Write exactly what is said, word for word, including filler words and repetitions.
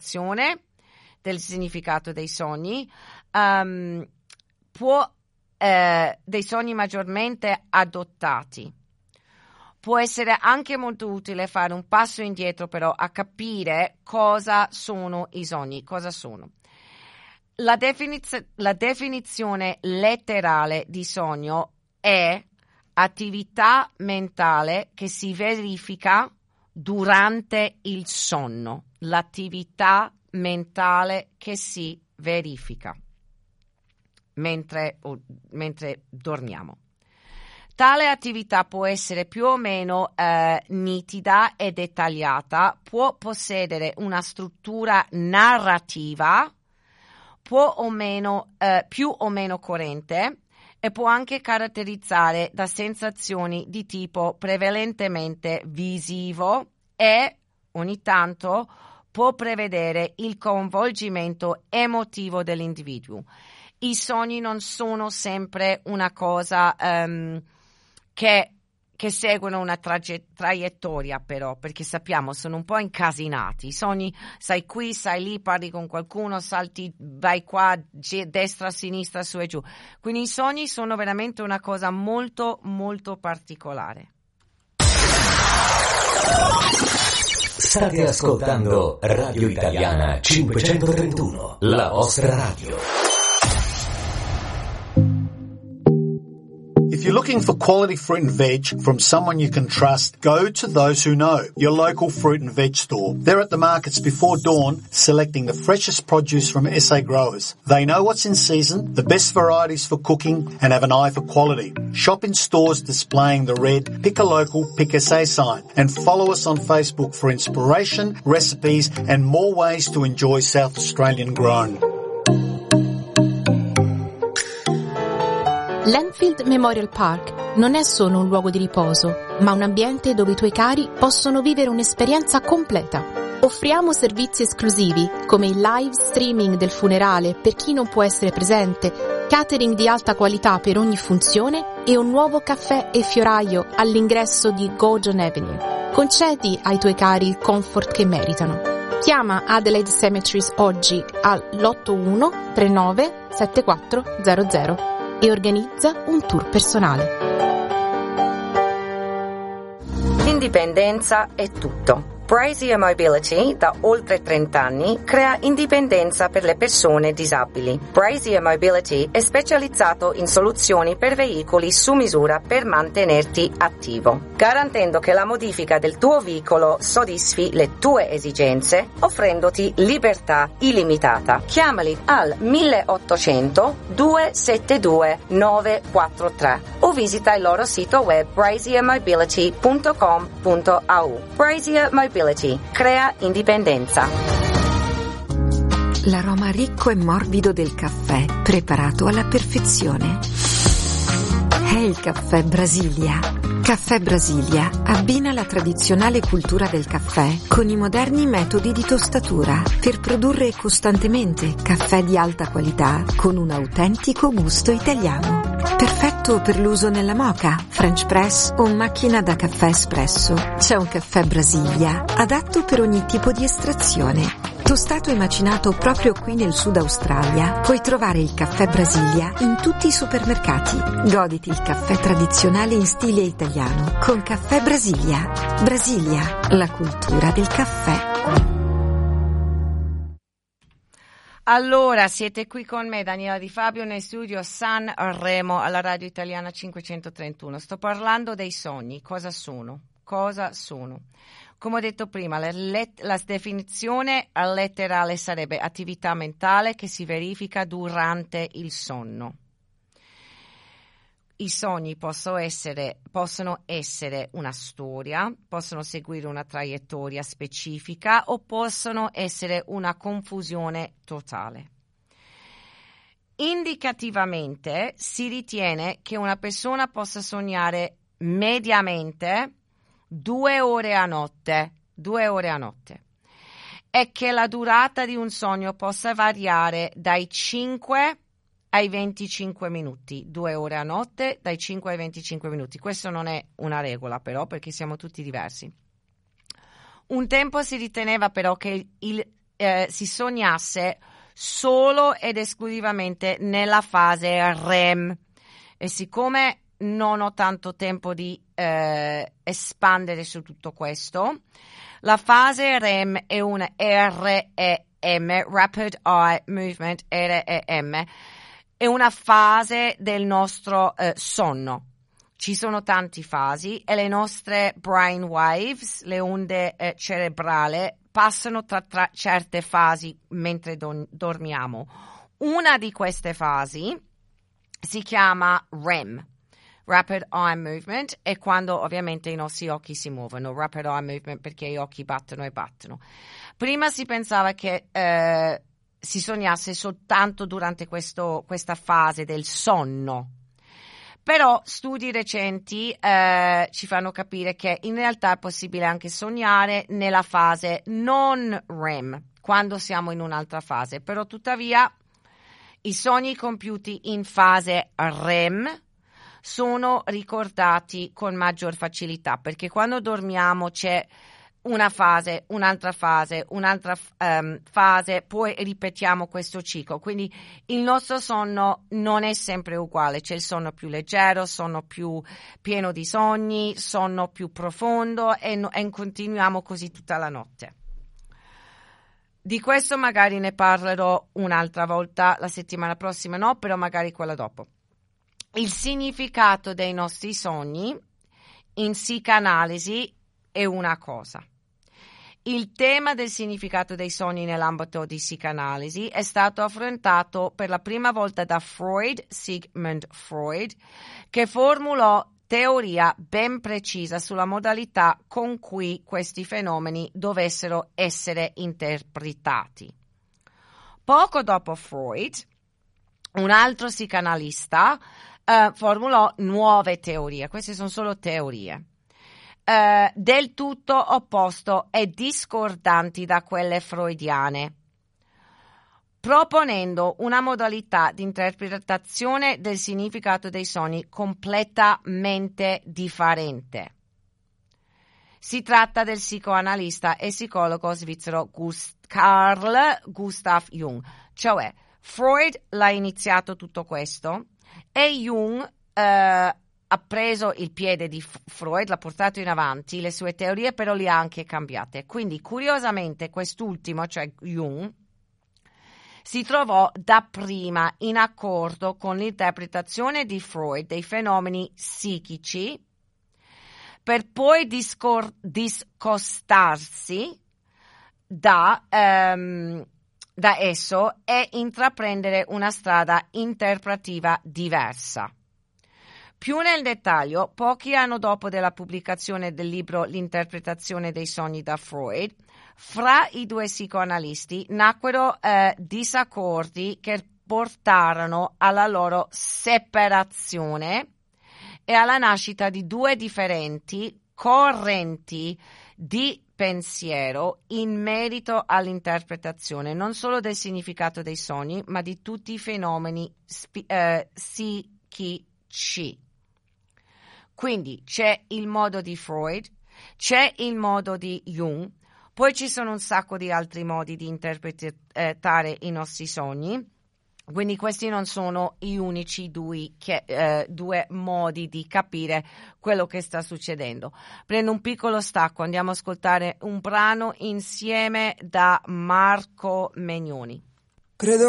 del significato dei sogni, um, può eh, dei sogni maggiormente adottati. Può essere anche molto utile fare un passo indietro però a capire cosa sono i sogni, cosa sono. La, definiz- la definizione letterale di sogno è attività mentale che si verifica durante il sonno. L'attività mentale che si verifica mentre, o, mentre dormiamo. Tale attività può essere più o meno eh, nitida e dettagliata, può possedere una struttura narrativa, può o meno, eh, più o meno coerente, e può anche caratterizzare da sensazioni di tipo prevalentemente visivo e ogni tanto può prevedere il coinvolgimento emotivo dell'individuo. I sogni non sono sempre una cosa um, che, che seguono una trage- traiettoria però, perché sappiamo sono un po' incasinati. I sogni, sai qui, sai lì, parli con qualcuno, salti, vai qua, g- destra, sinistra, su e giù. Quindi i sogni sono veramente una cosa molto, molto particolare. State ascoltando Radio Italiana cinquecentotrentuno, la vostra radio. If you're looking for quality fruit and veg from someone you can trust, go to Those Who Know, your local fruit and veg store. They're at the markets before dawn, selecting the freshest produce from S A growers. They know what's in season, the best varieties for cooking, and have an eye for quality. Shop in stores displaying the red Pick a Local, Pick S A sign, and follow us on Facebook for inspiration, recipes, and more ways to enjoy South Australian grown. L'Enfield Memorial Park non è solo un luogo di riposo, ma un ambiente dove i tuoi cari possono vivere un'esperienza completa. Offriamo servizi esclusivi come il live streaming del funerale per chi non può essere presente, catering di alta qualità per ogni funzione e un nuovo caffè e fioraio all'ingresso di Gordon Avenue. Concedi ai tuoi cari il comfort che meritano. Chiama Adelaide Cemeteries oggi all'otto uno tre nove sette quattro zero zero e organizza un tour personale. Indipendenza è tutto. Brazier Mobility, da oltre trenta anni, crea indipendenza per le persone disabili. Brazier Mobility è specializzato in soluzioni per veicoli su misura per mantenerti attivo, garantendo che la modifica del tuo veicolo soddisfi le tue esigenze, offrendoti libertà illimitata. Chiamali al milleottocento due sette due nove quattro tre o visita il loro sito web brazier mobility punto com punto a u. Brazier Mobility crea indipendenza. L'aroma ricco e morbido del caffè, preparato alla perfezione. È il caffè Brasilia. Caffè Brasilia abbina la tradizionale cultura del caffè con i moderni metodi di tostatura per produrre costantemente caffè di alta qualità con un autentico gusto italiano. Perfetto per l'uso nella moka, French press o macchina da caffè espresso. C'è un caffè Brasilia adatto per ogni tipo di estrazione. Tostato e macinato proprio qui nel Sud Australia, puoi trovare il caffè Brasilia in tutti i supermercati. Goditi il caffè tradizionale in stile italiano con Caffè Brasilia. Brasilia, la cultura del caffè. Allora, siete qui con me, Daniela Di Fabio, nel studio Sanremo alla Radio Italiana cinquecentotrentuno. Sto parlando dei sogni. Cosa sono? Cosa sono? Come ho detto prima, la, let- la definizione letterale sarebbe attività mentale che si verifica durante il sonno. I sogni possono essere, possono essere una storia, possono seguire una traiettoria specifica o possono essere una confusione totale. Indicativamente si ritiene che una persona possa sognare mediamente due ore a notte, due ore a notte, e che la durata di un sogno possa variare dai cinque ai venticinque minuti, due ore a notte, dai cinque ai venticinque minuti. Questo non è una regola però, perché siamo tutti diversi. Un tempo si riteneva però che il eh, si sognasse solo ed esclusivamente nella fase R E M. E siccome non ho tanto tempo di eh, espandere su tutto questo, la fase R E M è una R E M, Rapid Eye Movement, R E M, è una fase del nostro eh, sonno. Ci sono tante fasi e le nostre brain waves, le onde eh, cerebrali, passano tra, tra certe fasi mentre do- dormiamo. Una di queste fasi si chiama R E M, Rapid Eye Movement, e quando ovviamente i nostri occhi si muovono, Rapid Eye Movement perché gli occhi battono e battono. Prima si pensava che eh, si sognasse soltanto durante questo, questa fase del sonno, però studi recenti eh, ci fanno capire che in realtà è possibile anche sognare nella fase non R E M, quando siamo in un'altra fase, però tuttavia i sogni compiuti in fase R E M sono ricordati con maggior facilità, perché quando dormiamo c'è una fase, un'altra fase, un'altra um, fase, poi ripetiamo questo ciclo. Quindi il nostro sonno non è sempre uguale, c'è il sonno più leggero, sonno più pieno di sogni, sonno più profondo e, no, e continuiamo così tutta la notte. Di questo magari ne parlerò un'altra volta, la settimana prossima no, però magari quella dopo. Il significato dei nostri sogni in psicanalisi è una cosa. Il tema del significato dei sogni nell'ambito di psicanalisi è stato affrontato per la prima volta da Freud, Sigmund Freud, che formulò teoria ben precisa sulla modalità con cui questi fenomeni dovessero essere interpretati. Poco dopo Freud, un altro psicanalista Uh, formulò nuove teorie, queste sono solo teorie, uh, del tutto opposto e discordanti da quelle freudiane, proponendo una modalità di interpretazione del significato dei sogni completamente differente. Si tratta del psicoanalista e psicologo svizzero Gust- Carl Gustav Jung, cioè Freud l'ha iniziato tutto questo e Jung eh, ha preso il piede di Freud, l'ha portato in avanti, le sue teorie però le ha anche cambiate. Quindi curiosamente quest'ultimo, cioè Jung, si trovò dapprima in accordo con l'interpretazione di Freud dei fenomeni psichici, per poi discor- discostarsi da... Um, da esso e intraprendere una strada interpretativa diversa. Più nel dettaglio, pochi anni dopo della pubblicazione del libro L'interpretazione dei sogni da Freud, fra i due psicoanalisti nacquero eh, disaccordi che portarono alla loro separazione e alla nascita di due differenti correnti di pensiero in merito all'interpretazione non solo del significato dei sogni, ma di tutti i fenomeni spi- eh, psichici. Quindi c'è il modo di Freud, c'è il modo di Jung, poi ci sono un sacco di altri modi di interpretare i nostri sogni. Quindi questi non sono gli unici due, che, eh, due modi di capire quello che sta succedendo. Prendo un piccolo stacco, andiamo ad ascoltare un brano insieme da Marco Menioni. Credo